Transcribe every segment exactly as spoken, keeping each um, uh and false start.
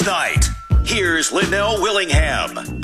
Night. Here's Linnell Willingham.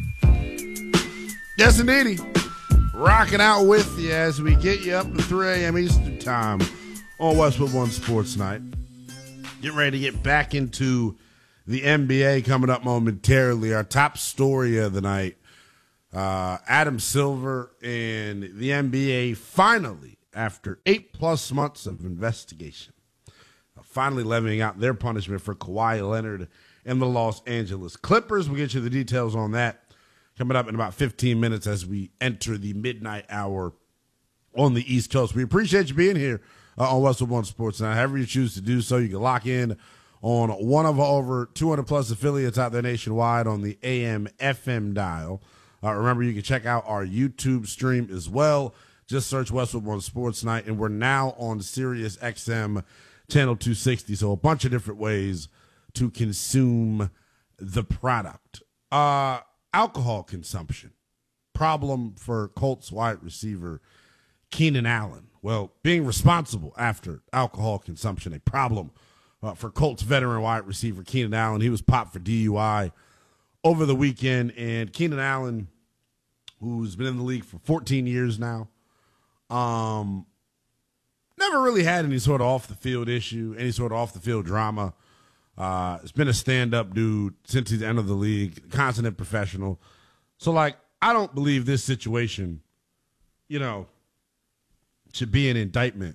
Yes, indeedy. Rocking out with you as we get you up to three a.m. Eastern Time on Westwood One Sports Night. Getting ready to get back into the N B A coming up momentarily. Our top story of the night, uh, Adam Silver and the N B A finally, after eight-plus months of investigation, uh, finally levying out their punishment for Kawhi Leonard and the Los Angeles Clippers. We'll get you the details on that coming up in about fifteen minutes as we enter the midnight hour on the East Coast. We appreciate you being here uh, on Westwood One Sports Night. However you choose to do so, you can lock in on one of our over two hundred plus affiliates out there nationwide on the A M F M dial. Uh, remember, you can check out our YouTube stream as well. Just search Westwood One Sports Night, and we're now on Sirius X M channel two sixty, so a bunch of different ways to consume the product. Uh, alcohol consumption, problem for Colts wide receiver Keenan Allen. Well, being responsible after alcohol consumption, a problem uh, for Colts veteran wide receiver Keenan Allen. He was popped for D U I over the weekend, and Keenan Allen, who's been in the league for fourteen years now, um, never really had any sort of off-the-field issue, any sort of off-the-field drama. Uh, it's been a stand-up dude since he's entered the league, consummate professional. So, like, I don't believe this situation, you know, should be an indictment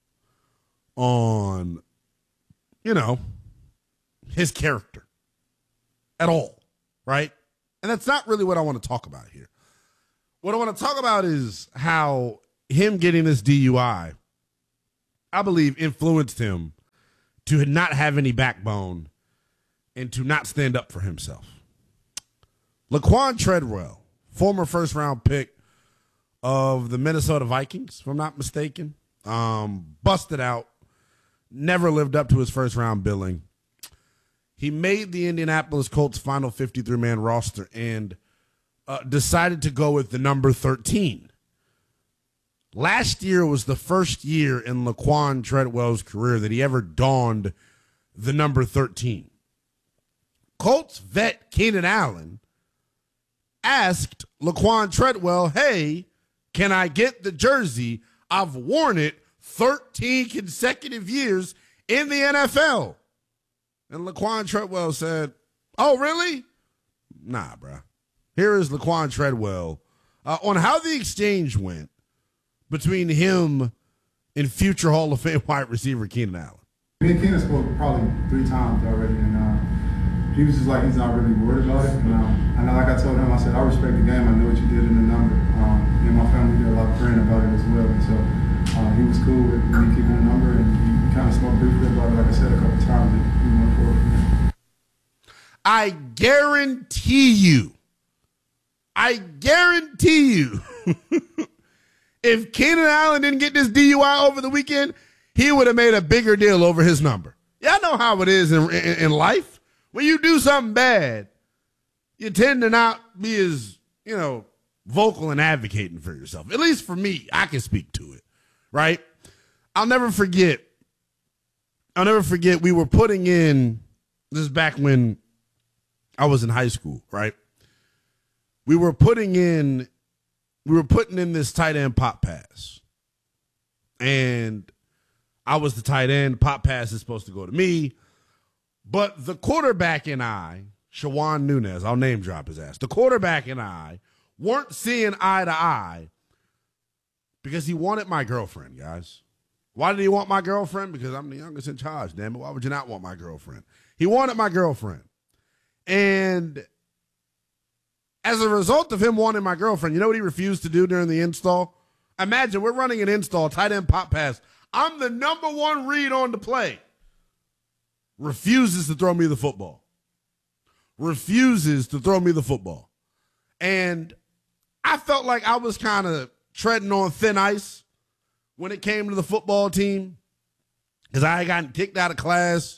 on, you know, his character at all, right? And that's not really what I want to talk about here. What I want to talk about is how him getting this D U I, I believe, influenced him to not have any backbone and to not stand up for himself. Laquan Treadwell, former first-round pick of the Minnesota Vikings, if I'm not mistaken, um, busted out, never lived up to his first-round billing. He made the Indianapolis Colts final fifty-three man roster and uh, decided to go with the number thirteen. Last year was the first year in Laquan Treadwell's career that he ever donned the number thirteen. Colts vet Keenan Allen asked Laquan Treadwell, hey, can I get the jersey? I've worn it thirteen consecutive years in the N F L. And Laquan Treadwell said, oh, really? Nah, bro. Here is Laquan Treadwell uh, on how the exchange went between him and future Hall of Fame wide receiver Keenan Allen. Me and Keenan spoke probably three times already, and uh, he was just like, he's not really worried about it. And, uh, and like I told him, I said, I respect the game. I know what you did in the number. Um, me and my family did a lot of praying about it as well. And so uh, he was cool with me keeping the number, and he kind of spoke briefly about it, like I said, a couple times, that we went forward from there. I guarantee you, I guarantee you, if Keenan Allen didn't get this D U I over the weekend, he would have made a bigger deal over his number. Y'all know how it is in, in, in life. When you do something bad, you tend to not be as, you know, vocal and advocating for yourself. At least for me, I can speak to it, right? I'll never forget, I'll never forget we were putting in, this is back when I was in high school, right? We were putting in We were putting in this tight end pop pass, and I was the tight end. Pop pass is supposed to go to me, but the quarterback and I, Shawan Nunez, I'll name drop his ass, the quarterback and I weren't seeing eye to eye because he wanted my girlfriend, guys. Why did he want my girlfriend? Because I'm the youngest in charge, damn it. Why would you not want my girlfriend? He wanted my girlfriend. And as a result of him wanting my girlfriend, you know what he refused to do during the install? Imagine we're running an install, tight end pop pass. I'm the number one read on the play. Refuses to throw me the football. Refuses to throw me the football. And I felt like I was kind of treading on thin ice when it came to the football team because I had gotten kicked out of class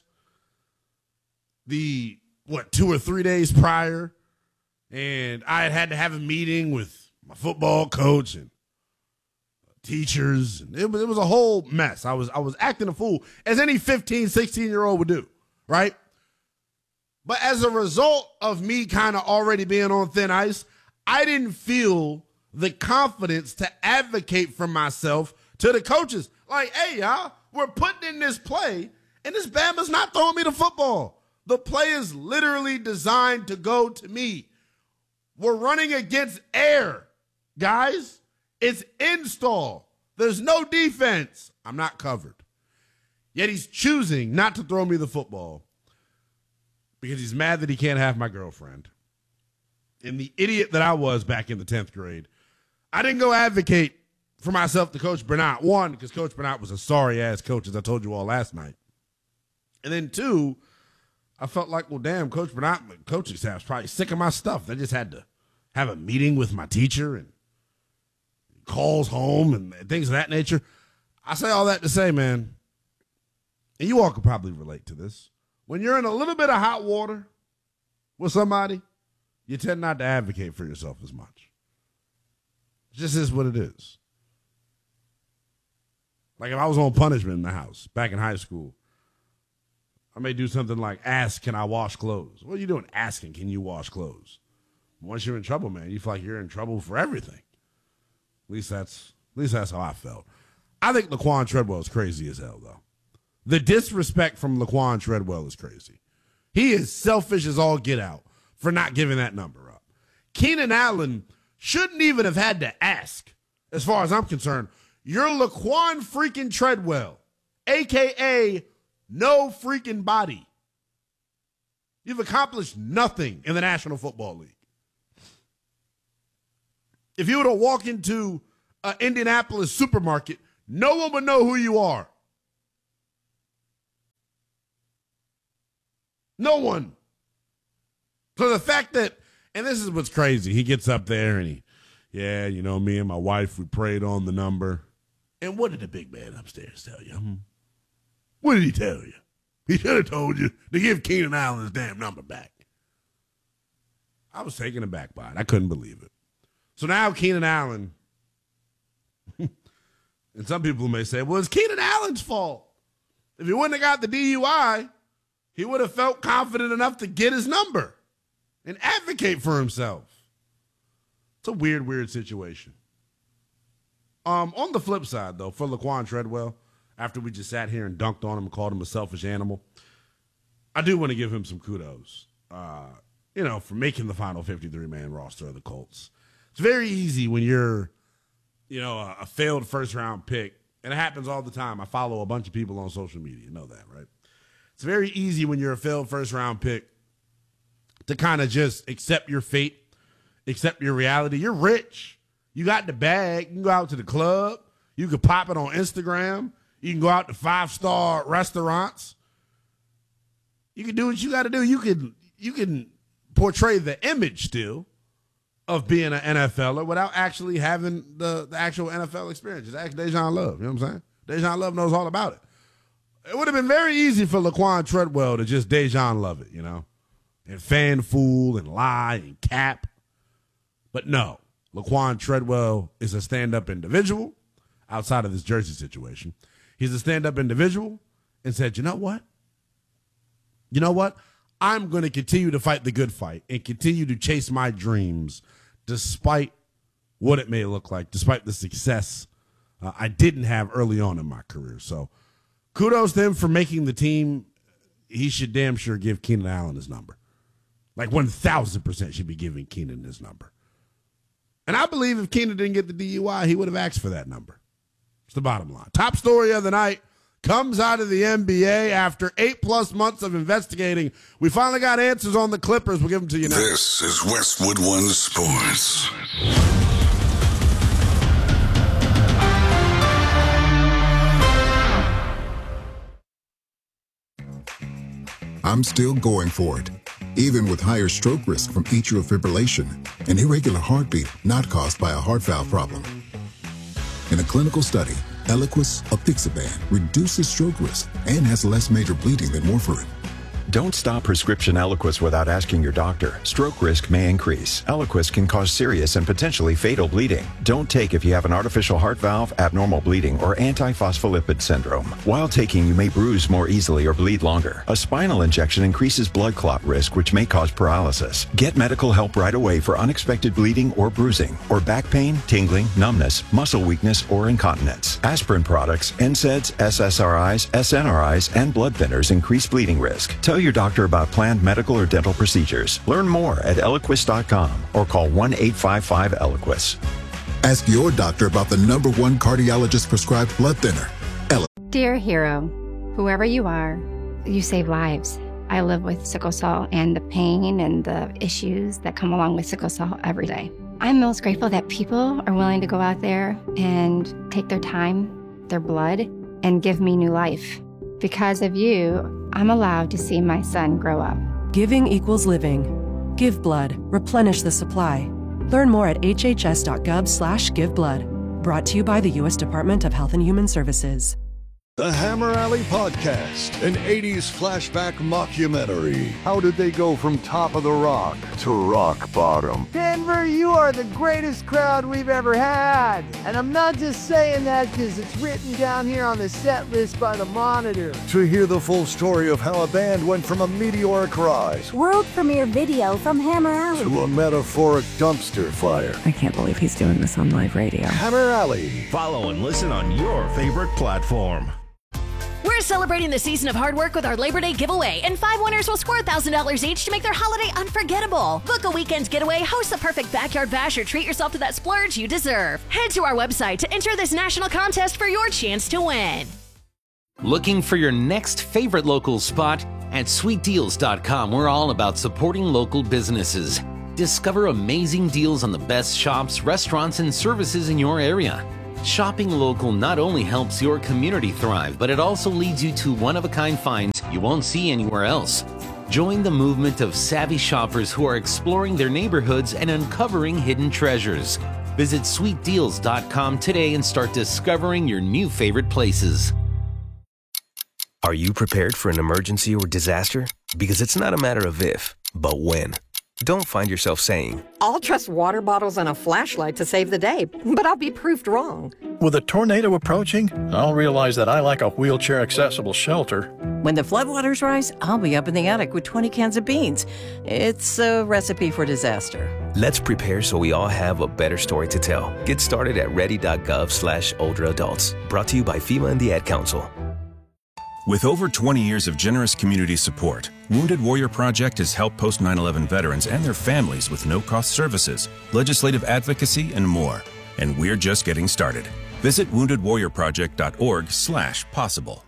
the, what, two or three days prior. And I had had to have a meeting with my football coach and teachers. It was, it was a whole mess. I was I was acting a fool, as any fifteen, sixteen-year-old would do, right? But as a result of me kind of already being on thin ice, I didn't feel the confidence to advocate for myself to the coaches. Like, hey, y'all, we're putting in this play, and this Bama's not throwing me the football. The play is literally designed to go to me. We're running against air, guys. It's install. There's no defense. I'm not covered. Yet he's choosing not to throw me the football because he's mad that he can't have my girlfriend. And the idiot that I was back in the tenth grade, I didn't go advocate for myself to Coach Bernard. One, because Coach Bernard was a sorry-ass coach, as I told you all last night. And then two, I felt like, well, damn, Coach Bernard, coaching staff's probably sick of my stuff. They just had to have a meeting with my teacher and calls home and things of that nature. I say all that to say, man, and you all could probably relate to this. When you're in a little bit of hot water with somebody, you tend not to advocate for yourself as much. It just is what it is. Like if I was on punishment in the house back in high school, I may do something like ask, can I wash clothes? What are you doing asking, can you wash clothes? Once you're in trouble, man, you feel like you're in trouble for everything. At least that's at least that's how I felt. I think Laquan Treadwell is crazy as hell, though. The disrespect from Laquan Treadwell is crazy. He is selfish as all get out for not giving that number up. Keenan Allen shouldn't even have had to ask, as far as I'm concerned. You're Laquan freaking Treadwell, a k a no freaking body. You've accomplished nothing in the National Football League. If you were to walk into an Indianapolis supermarket, no one would know who you are. No one. So the fact that, and this is what's crazy, he gets up there and he, yeah, you know, me and my wife, we prayed on the number. And what did the big man upstairs tell you? Hmm? What did he tell you? He should have told you to give Keenan Allen his damn number back. I was taken aback by it. I couldn't believe it. So now Keenan Allen, and some people may say, well, it's Keenan Allen's fault. If he wouldn't have got the D U I, he would have felt confident enough to get his number and advocate for himself. It's a weird, weird situation. Um, on the flip side, though, for Laquan Treadwell, after we just sat here and dunked on him and called him a selfish animal, I do want to give him some kudos, uh, you know, for making the final fifty-three man roster of the Colts. It's very easy when you're, you know, a, a failed first-round pick, and it happens all the time. I follow a bunch of people on social media. You know that, right? It's very easy when you're a failed first-round pick to kind of just accept your fate, accept your reality. You're rich. You got the bag. You can go out to the club. You can pop it on Instagram. You can go out to five-star restaurants. You can do what you got to do. You can, you can portray the image still of being an NFLer without actually having the, the actual N F L experience. Just ask Dejan Love. You know what I'm saying? Dejan Love knows all about it. It would have been very easy for Laquan Treadwell to just Dejan Love it, you know, and fan fool and lie and cap. But no, Laquan Treadwell is a stand-up individual outside of this jersey situation. He's a stand-up individual and said, you know what? You know what? I'm going to continue to fight the good fight and continue to chase my dreams despite what it may look like, despite the success uh, I didn't have early on in my career. So kudos to him for making the team. He should damn sure give Keenan Allen his number. Like one thousand percent should be giving Keenan his number. And I believe if Keenan didn't get the D U I, he would have asked for that number. It's the bottom line. Top story of the night comes out of the N B A after eight plus months of investigating. We finally got answers on the Clippers. We'll give them to you now. This is Westwood One Sports. I'm still going for it, even with higher stroke risk from atrial fibrillation, an irregular heartbeat not caused by a heart valve problem. In a clinical study, Eliquis apixaban reduces stroke risk and has less major bleeding than warfarin. Don't stop prescription Eliquis without asking your doctor. Stroke risk may increase. Eliquis can cause serious and potentially fatal bleeding. Don't take if you have an artificial heart valve, abnormal bleeding, or antiphospholipid syndrome. While taking, you may bruise more easily or bleed longer. A spinal injection increases blood clot risk, which may cause paralysis. Get medical help right away for unexpected bleeding or bruising, or back pain, tingling, numbness, muscle weakness, or incontinence. Aspirin products, N SAIDs, S S R Is, S N R Is, and blood thinners increase bleeding risk. Tell your doctor about planned medical or dental procedures. Learn more at Eliquis dot com or call one eight five five Eliquis. Ask your doctor about the number one cardiologist prescribed blood thinner, Eliquis. Dear hero, whoever you are, you save lives. I live with sickle cell and the pain and the issues that come along with sickle cell every day. I'm most grateful that people are willing to go out there and take their time, their blood, and give me new life. Because of you, I'm allowed to see my son grow up. Giving equals living. Give blood. Replenish the supply. Learn more at h h s dot gov slash give blood. Brought to you by the U S Department of Health and Human Services. The Hammer Alley Podcast, an eighties flashback mockumentary. How did they go from top of the rock to rock bottom? Denver, you are the greatest crowd we've ever had. And I'm not just saying that because it's written down here on the set list by the Monitor. To hear the full story of how a band went from a meteoric rise, world premiere video from Hammer Alley, to a metaphoric dumpster fire. I can't believe he's doing this on live radio. Hammer Alley. Follow and listen on your favorite platform. We're celebrating the season of hard work with our Labor Day giveaway, and five winners will score one thousand dollars each to make their holiday unforgettable. Book a weekend getaway, host the perfect backyard bash, or treat yourself to that splurge you deserve. Head to our website to enter this national contest for your chance to win. Looking for your next favorite local spot? At sweet deals dot com, we're all about supporting local businesses. Discover amazing deals on the best shops, restaurants, and services in your area. Shopping local not only helps your community thrive, but it also leads you to one-of-a-kind finds you won't see anywhere else. Join the movement of savvy shoppers who are exploring their neighborhoods and uncovering hidden treasures. Visit sweet deals dot com today and start discovering your new favorite places. Are you prepared for an emergency or disaster? Because it's not a matter of if, but when. Don't find yourself saying, I'll trust water bottles and a flashlight to save the day, but I'll be proved wrong. With a tornado approaching, I'll realize that I like a wheelchair-accessible shelter. When the floodwaters rise, I'll be up in the attic with twenty cans of beans. It's a recipe for disaster. Let's prepare so we all have a better story to tell. Get started at ready dot gov slash older adults. Brought to you by FEMA and the Ad Council. With over twenty years of generous community support, Wounded Warrior Project has helped post nine eleven veterans and their families with no-cost services, legislative advocacy, and more. And we're just getting started. Visit wounded warrior project dot org slash possible.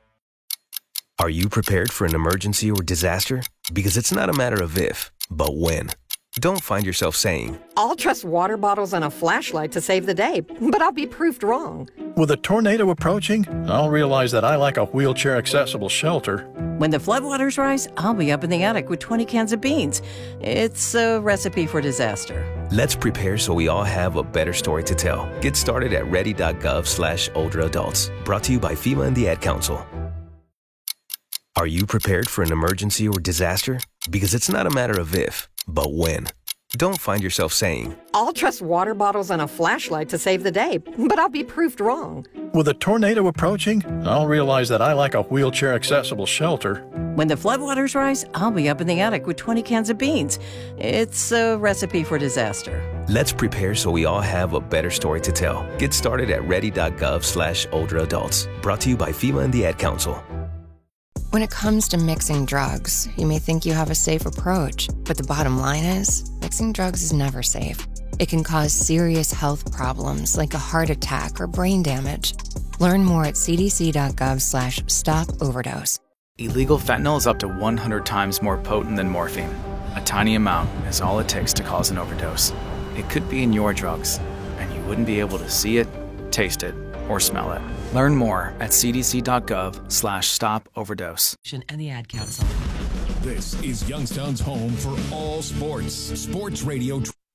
Are you prepared for an emergency or disaster? Because it's not a matter of if, but when. Don't find yourself saying, I'll trust water bottles and a flashlight to save the day, but I'll be proved wrong. With a tornado approaching, I'll realize that I like a wheelchair-accessible shelter. When the floodwaters rise, I'll be up in the attic with twenty cans of beans. It's a recipe for disaster. Let's prepare so we all have a better story to tell. Get started at ready dot gov slash older adults. Brought to you by FEMA and the Ad Council. Are you prepared for an emergency or disaster? Because it's not a matter of if, but when. Don't find yourself saying, I'll trust water bottles and a flashlight to save the day, but I'll be proved wrong. With a tornado approaching, I'll realize that I like a wheelchair-accessible shelter. When the floodwaters rise, I'll be up in the attic with twenty cans of beans. It's a recipe for disaster. Let's prepare so we all have a better story to tell. Get started at ready dot gov slash older adults. Brought to you by FEMA and the Ad Council. When it comes to mixing drugs, you may think you have a safe approach, but the bottom line is, mixing drugs is never safe. It can cause serious health problems like a heart attack or brain damage. Learn more at c d c dot gov slash stop overdose. Illegal fentanyl is up to one hundred times more potent than morphine. A tiny amount is all it takes to cause an overdose. It could be in your drugs, and you wouldn't be able to see it, taste it, or smell it. Learn more at c d c dot gov slash stop overdose. And the Ad Council. This is Youngstown's home for all sports. Sports Radio.